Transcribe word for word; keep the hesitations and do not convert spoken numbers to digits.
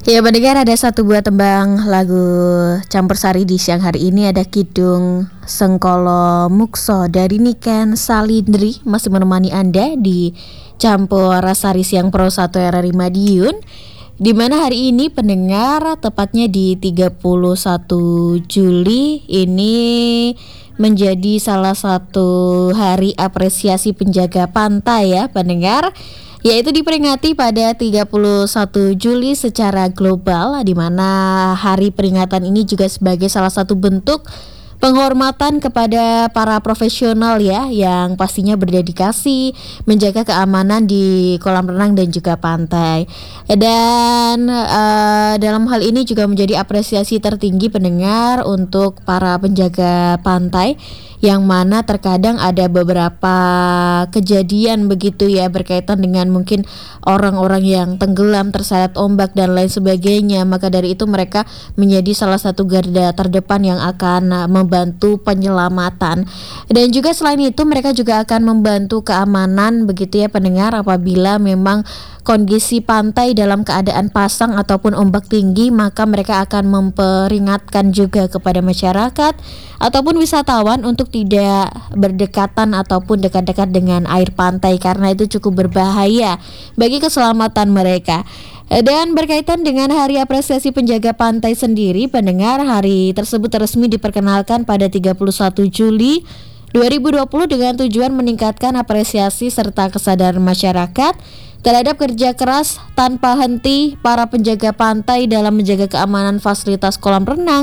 Ya pendengar, ada satu buah tembang lagu campursari di siang hari ini. Ada Kidung Sengkolo Mukso dari Niken Salindri masih menemani Anda di Campur Sari Siang Pro satu R R I Madiun, di mana hari ini pendengar tepatnya di tiga puluh satu Juli ini menjadi salah satu hari apresiasi penjaga pantai ya pendengar, yaitu diperingati pada tiga puluh satu Juli secara global, di mana hari peringatan ini juga sebagai salah satu bentuk penghormatan kepada para profesional ya, yang pastinya berdedikasi menjaga keamanan di kolam renang dan juga pantai. Dan uh, dalam hal ini juga menjadi apresiasi tertinggi pendengar untuk para penjaga pantai, yang mana terkadang ada beberapa kejadian begitu ya, berkaitan dengan mungkin orang-orang yang tenggelam terseret ombak dan lain sebagainya. Maka dari itu mereka menjadi salah satu garda terdepan yang akan membantu penyelamatan. Dan juga selain itu mereka juga akan membantu keamanan begitu ya pendengar, apabila memang kondisi pantai dalam keadaan pasang ataupun ombak tinggi, maka mereka akan memperingatkan juga kepada masyarakat ataupun wisatawan untuk tidak berdekatan ataupun dekat-dekat dengan air pantai, karena itu cukup berbahaya bagi keselamatan mereka. Dan berkaitan dengan Hari Apresiasi Penjaga Pantai sendiri pendengar, hari tersebut resmi diperkenalkan pada tiga puluh satu Juli dua ribu dua puluh dengan tujuan meningkatkan apresiasi serta kesadaran masyarakat terhadap kerja keras tanpa henti para penjaga pantai dalam menjaga keamanan fasilitas kolam renang